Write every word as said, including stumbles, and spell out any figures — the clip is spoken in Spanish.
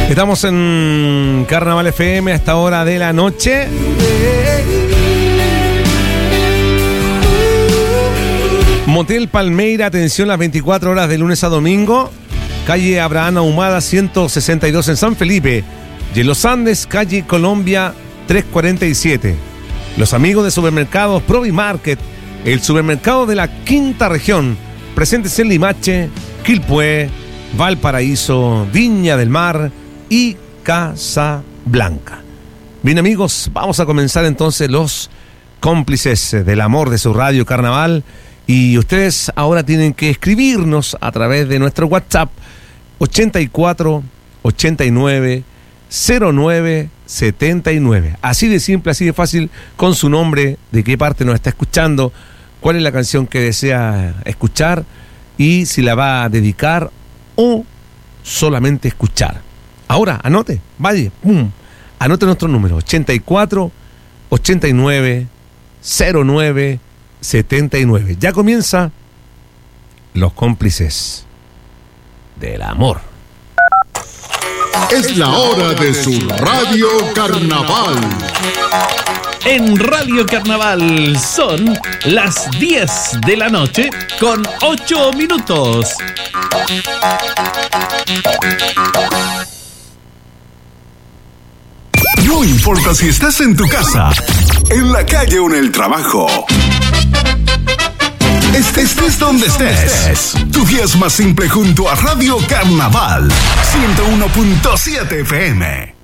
Estamos en Carnaval F M a esta hora de la noche. Motel Palmeira, atención, las veinticuatro horas de lunes a domingo. Calle Abraham Ahumada ciento sesenta y dos en San Felipe. Y en Los Andes, calle Colombia trescientos cuarenta y siete. Los amigos de supermercados Provimarket, el supermercado de la quinta región, presentes en Limache, Quilpué, Valparaíso, Viña del Mar y Casablanca. Bien, amigos, vamos a comenzar entonces los cómplices del amor de su radio Carnaval. Y ustedes ahora tienen que escribirnos a través de nuestro WhatsApp ochenta y cuatro ochenta y nueve cero nueve setenta y nueve. Así de simple, así de fácil, con su nombre, de qué parte nos está escuchando, cuál es la canción que desea escuchar y si la va a dedicar o solamente escuchar. Ahora, anote, vaya, pum, anote nuestro número, ochenta y cuatro ochenta y nueve cero nueve setenta y nueve. Ya comienza Los Cómplices del Amor. Es la hora de su Radio Carnaval. En Radio Carnaval son las diez de la noche con ocho minutos. No importa si estás en tu casa, en la calle o en el trabajo. Estés, estés donde estés. Tu día es más simple junto a Radio Carnaval ciento uno punto siete F M.